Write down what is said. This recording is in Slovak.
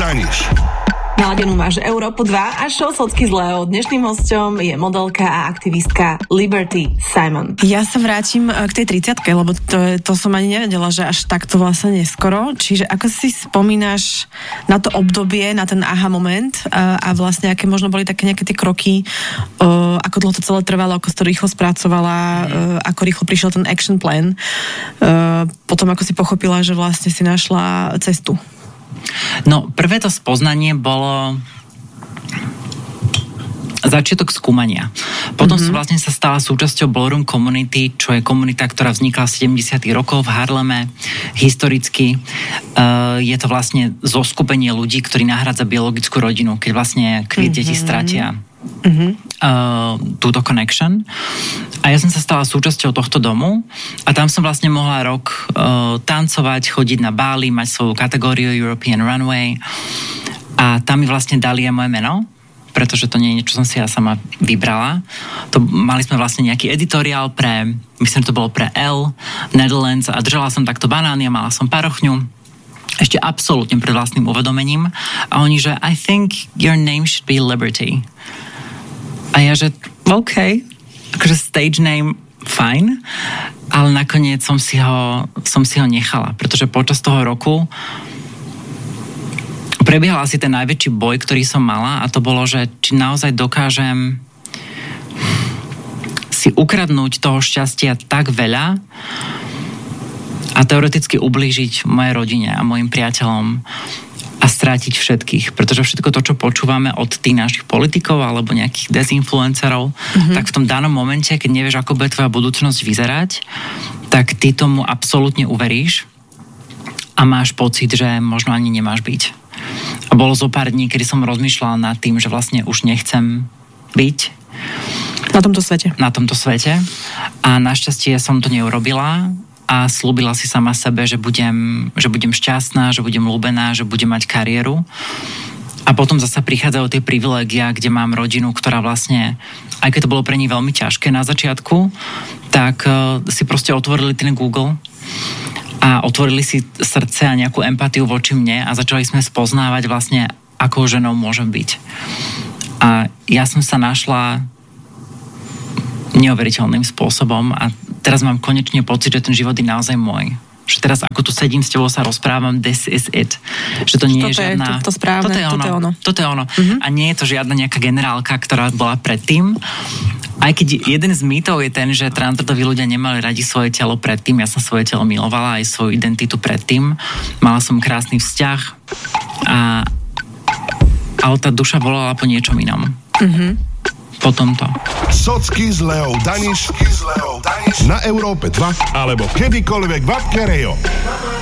Daniš. Naladenú máš Európu 2 a show Socky z Leo. Dnešným hosťom je modelka a aktivistka Liberty Simon. Ja sa vrátim k tej 30-ke, lebo to som ani nevedela, že až takto vlastne neskoro. Čiže ako si spomínaš na to obdobie, na ten aha moment a vlastne aké možno boli také nejaké tie kroky, ako dlho to celé trvalo, ako si to rýchlo spracovala, ako rýchlo prišiel ten action plan. Potom ako si pochopila, že vlastne si našla cestu. No, prvé to spoznanie bolo začiatok skúmania. Potom som vlastne sa stala súčasťou Ballroom Community, čo je komunita, ktorá vznikla v 70. rokoch v Harleme, historicky. Je to vlastne zoskupenie ľudí, ktorí nahrádza biologickú rodinu, keď vlastne deti stratia túto connection. A ja som sa stala súčasťou tohto domu a tam som vlastne mohla rok tancovať, chodiť na Bali, mať svoju kategóriu European Runway a tam mi vlastne dali aj moje meno, pretože to nie je niečo, čo som si ja sama vybrala. Mali sme vlastne nejaký editoriál myslím, že to bolo pre Elle, Netherlands a držala som takto banány a mala som parochňu. Ešte absolútne pred vlastným uvedomením. A oni, že I think your name should be Liberty. A ja, že OK, akože stage name fajn, ale nakoniec som si ho nechala, pretože počas toho roku prebiehal asi ten najväčší boj, ktorý som mala a to bolo, že či naozaj dokážem si ukradnúť toho šťastia tak veľa a teoreticky ublížiť mojej rodine a mojim priateľom a strátiť všetkých. Pretože všetko to, čo počúvame od tých našich politikov alebo nejakých dezinfluencerov, tak v tom danom momente, keď nevieš, ako bude tvoja budúcnosť vyzerať, tak ty tomu absolútne uveríš a máš pocit, že možno ani nemáš byť. A bolo zo pár dní, kedy som rozmýšľala nad tým, že vlastne už nechcem byť na tomto svete. Na tomto svete. A našťastie som to neurobila a slúbila si sama sebe, že budem šťastná, že budem ľúbená, že budem mať kariéru. A potom zasa prichádzajú tie privilégia, kde mám rodinu, ktorá vlastne, aj keď to bolo pre ní veľmi ťažké na začiatku, tak si proste otvorili ten Google a otvorili si srdce a nejakú empatiu voči mne a začali sme spoznávať vlastne, akou ženou môžem byť. A ja som sa našla neuveriteľným spôsobom a teraz mám konečne pocit, že ten život je naozaj môj. Že teraz, ako tu sedím s tebou, sa rozprávam, this is it. Že to nie je žiadna... To správne, toto je ono. A nie je to žiadna nejaká generálka, ktorá bola predtým. Aj keď jeden z mýtov je ten, že transrodoví ľudia nemali radi svoje telo predtým, ja som svoje telo milovala, aj svoju identitu predtým. Mala som krásny vzťah ale tá duša volala po niečom inom. Po tomto. Socky s Leou Daniš na Európe 2 alebo kedykoľvek v apke Rejo.